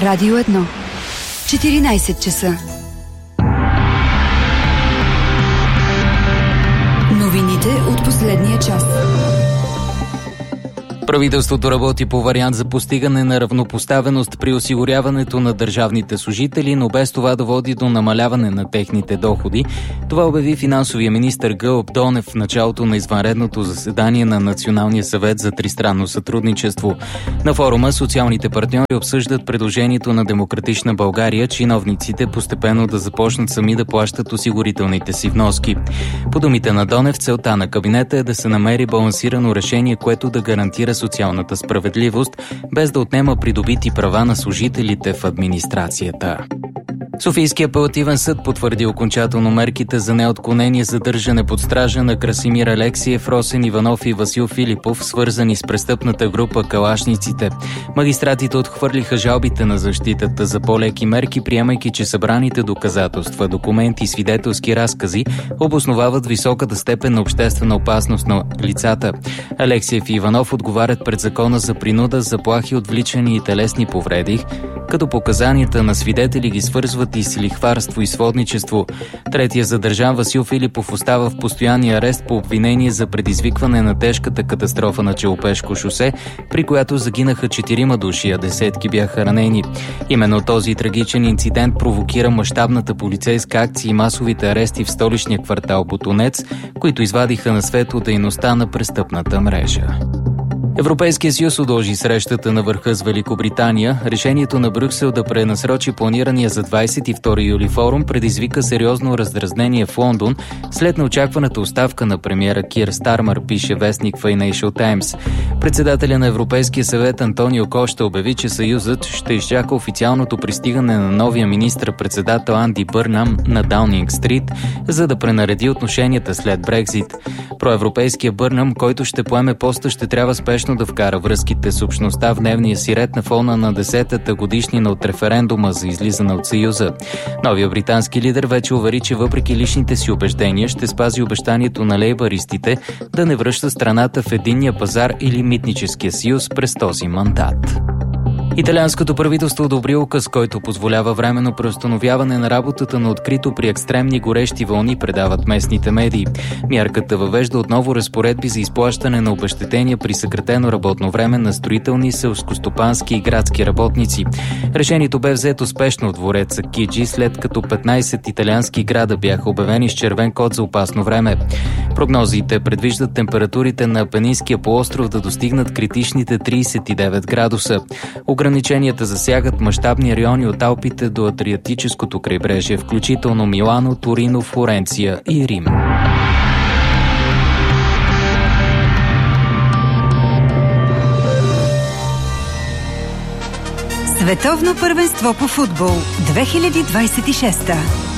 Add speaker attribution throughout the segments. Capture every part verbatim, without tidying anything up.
Speaker 1: Радио едно. четиринайсет часа. Новините от последния час.
Speaker 2: Правителството работи по вариант за постигане на равнопоставеност при осигуряването на държавните служители, но без това да води до намаляване на техните доходи. Това обяви финансовия министър Гълъб Донев в началото на извънредното заседание на Националния съвет за тристранно сътрудничество. На форума социалните партньори обсъждат предложението на Демократична България чиновниците постепенно да започнат сами да плащат осигурителните си вноски. По думите на Донев, целта на кабинета е да се намери балансирано решение, което да гарантира социалната справедливост, без да отнема придобити права на служителите в администрацията. Софийския апелативен съд потвърди окончателно мерките за неотклонение задържане под стража на Красимир Алексиев, Росен Иванов и Васил Филипов, свързани с престъпната група Калашниците. Магистратите отхвърлиха жалбите на защитата за по-леки мерки, приемайки, че събраните доказателства, документи и свидетелски разкази обосновават високата степен на обществена опасност на лицата. Алексиев и Иванов отговарят пред закона за принуда, заплахи, отвличани и телесни повреди, като показанията на свидетели ги свързват и с лихварство и сводничество. Третия задържан Васил Филипов остава в постоянния арест по обвинение за предизвикване на тежката катастрофа на Челопешко шосе, при която загинаха четирима души, а десетки бяха ранени. Именно този трагичен инцидент провокира мащабната полицейска акция и масовите арести в столичния квартал Ботунец, които извадиха на светло дейността на престъпната мрежа. Европейския съюз удължи срещата на върха с Великобритания. Решението на Брюксел да пренасрочи планирания за двадесет и втори юли форум предизвика сериозно раздразнение в Лондон след неочакваната оставка на премиера Кир Стармър, пише вестник Financial Times. Председателя на Европейския съвет Антонио Кошта обяви, че съюзът ще изчака официалното пристигане на новия министър-председател Анди Бърнам на Даунинг Стрит, за да пренареди отношенията след Брекзит. Проевропейския Бърнам, който ще поеме поста, ще трябва спешно да вкара връзките с общността в дневния си ред на фона на десетата годишнина от референдума за излизане от Съюза. Новия британски лидер вече увери, че въпреки личните си убеждения ще спази обещанието на лейбаристите да не връща страната в единния пазар или митническия съюз през този мандат. Италианското правителство одобри указ, който позволява временно преустановяване на работата на открито при екстремни горещи вълни, предават местните медии. Мярката въвежда отново разпоредби за изплащане на обезщетения при съкратено работно време на строителни, селскостопански и градски работници. Решението бе взето спешно от двореца Киджи, след като петнайсет италиански града бяха обявени с червен код за опасно време. Прогнозите предвиждат температурите на Апенинския полуостров да достигнат критичните трийсет и девет градуса. Ограниченията засягат мащабни райони от Алпите до Адриатическото крайбрежие, включително Милано, Торино, Флоренция и Рим.
Speaker 1: Световно първенство по футбол две хиляди двадесет и шеста.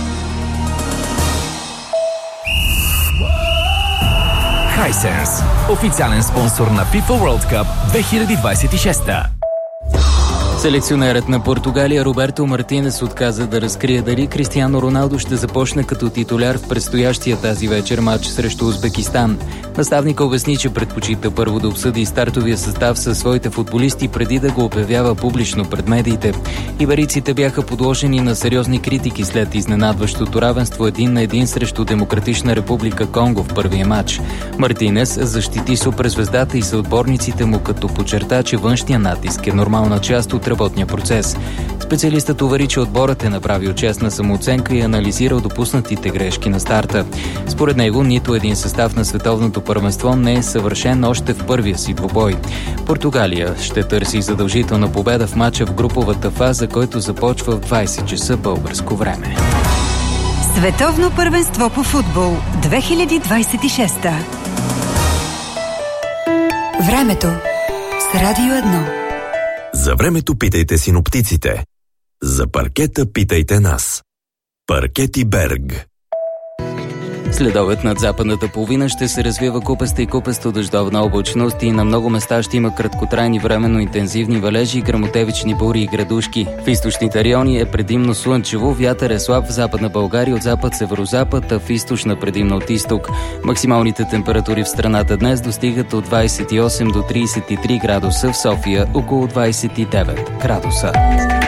Speaker 3: Hisense, официален спонсор на FIFA World Cup две хиляди двадесет и шеста.
Speaker 2: Селекционерът на Португалия Роберто Мартинес отказа да разкрие дали Кристиано Роналдо ще започне като титуляр в предстоящия тази вечер матч срещу Узбекистан. Наставника обясни, че предпочита първо да обсъди стартовия състав със своите футболисти преди да го обявява публично пред медиите. Иберийците бяха подложени на сериозни критики след изненадващото равенство един на един срещу Демократична република Конго в първия матч. Мартинес защити суперзвездата и съотборниците му, като подчерта, че външния натиск е нормална част от работния процес. Специалистът увери, че отборът е направил честна самооценка и анализирал допуснатите грешки на старта. Според него, нито един състав на световното първенство не е съвършен още в първия си двубой. Португалия ще търси задължителна победа в матча в груповата фаза, който започва в двадесет часа българско време.
Speaker 1: Световно първенство по футбол две хиляди двадесет и шеста. Времето с Радио едно.
Speaker 4: За времето питайте синоптиците. За паркета питайте нас. Паркети Берг.
Speaker 2: Следобед над западната половина ще се развива купеста и купесто дъждовна облачност и на много места ще има краткотрайни временно интензивни валежи, гръмотевични бури и градушки. В източните райони е предимно слънчево, вятър е слаб в западна България от запад-северозапад, а в източна предимно от изток. Максималните температури в страната днес достигат от двадесет и осем до тридесет и три градуса, в София около двадесет и девет градуса.